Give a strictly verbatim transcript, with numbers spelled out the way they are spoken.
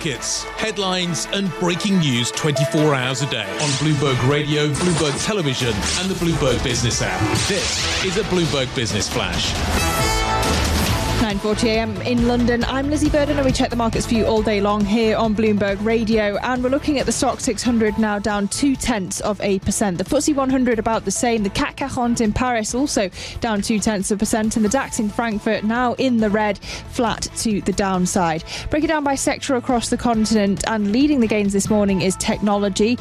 markets, headlines and breaking news twenty-four hours a day on Bloomberg Radio, Bloomberg Television and the Bloomberg Business app. This is a Bloomberg Business Flash. nine forty a m in London. I'm Lizzie Burden and we check the markets for you all day long here on Bloomberg Radio, and we're looking at the stock six hundred now down two tenths of a percent. The F T S E one hundred about the same. The C A C quarante in Paris also down two tenths of a percent, and the DAX in Frankfurt now in the red, flat to the downside. Break it down by sector across the continent, and leading the gains this morning is technology.